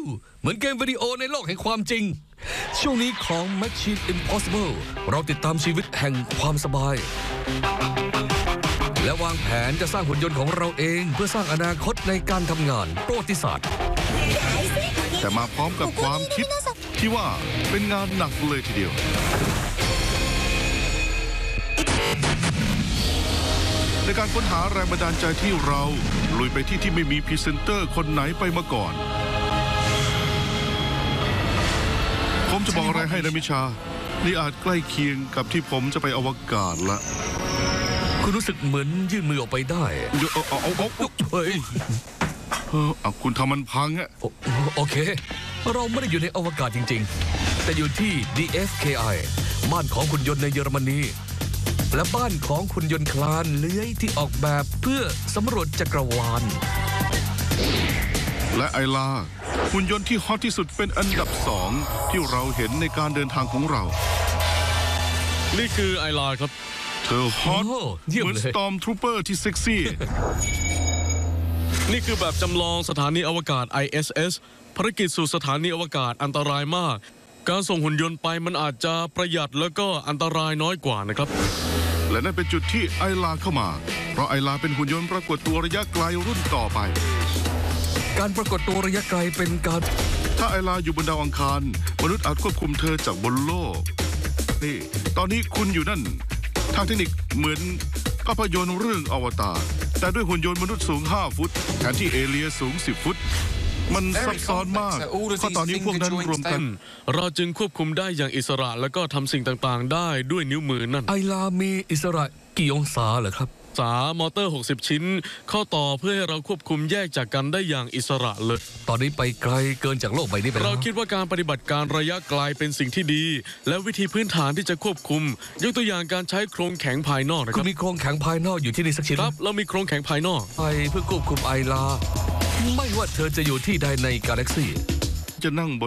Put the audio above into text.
เหมือนเกมวิดีโอในโลกแห่งความจริงช่วงนี้ของ Mission Impossible เราติดตามชีวิตแห่งความสบายและวางแผนจะสร้างหุ่นยนต์ของเราเองเพื่อสร้างอนาคตในการทำงานประวัติศาสตร์แต่มาพร้อมกับความคิดที่ว่าเป็นงานหนักเลยทีเดียวในการค้นหาแรงบันดาลใจที่เราลุยไปที่ไม่มีพรีเซนเตอร์คนไหนไปมาก่อนผมจะบอกอะไรให้นะมิชานี่อาจใกล้เคียงกับที่ผมจะไปอวกาศละคุณรู้สึกเหมือนยื่นมือออกไปได้เฮ้ยคุณทำมันพังอะโอเคเราไม่ได้อยู่ในอวกาศจริงๆแต่อยู่ที่ DFKI บ้านของหุ่นยนต์ในเยอรมนีและบ้านของหุ่นยนต์คลานเลื้อยที่ออกแบบเพื่อสำรวจจักรวาลและไอลาหุ่นยนต์ที่ฮอตที่สุดเป็นอันดับ2ที่เราเห็นในการเดินทางของเรานี่คือไอลาครับเธอฮอตเหมือนสตอร์มทรูเปอร์ที่เซ็กซี่นี่คือแบบจำลองสถานีอวกาศ ISS ภารกิจสู่สถานีอวกาศอันตรายมากการส่งหุ่นยนต์ไปมันอาจจะประหยัดแล้วก็อันตรายน้อยกว่านะครับและนั่นเป็นจุดที่ไอลาเข้ามาเพราะไอลาเป็นหุ่นยนต์ประกวดตัวระยะไกลรุ่นต่อไปการปรากฏตัวระยะไกลเป็นการถ้าไอลาอยู่บนดาวอังคารมนุษย์อาจควบคุมเธอจากบนโลกนี่ตอนนี้คุณอยู่นั่นทางเทคนิคเหมือนภาพยนตร์เรื่องอวตารแต่ด้วยหุ่นยนต์มนุษย์สูง5 ฟุตแทนที่เอเลียสูง10 ฟุตมันซับซ้อนมากเพราะตอนนี้พวกนั้นรวมกันเราจึงควบคุมได้อย่างอิสระแล้วก็ทำสิ่งต่างๆได้ด้วยนิ้วมือนั่นไอลามีอิสระกี่องศาเหรอครับมอเตอร์60ชิ้นข้อต่อเพื่อให้เราควบคุมแยกจากกันได้อย่างอิสระเลยตอนนี้ไปไกลเกินจากโลกใบนี้ไปแล้วเราคิดว่าการปฏิบัติการระยะไกลเป็นสิ่งที่ดีและวิธีพื้นฐานที่จะควบคุมยกตัวอย่างการใช้โครงแข็งภายนอกนะครับคุณมีโครงแข็งภายนอกอยู่ที่นี่สักชิ้นครับเรามีโครงแข็งภายนอกไปเพื่อควบคุมไอลาไม่ว่าเธอจะอยู่ที่ใดในกาแล็กซี่จะนั่ง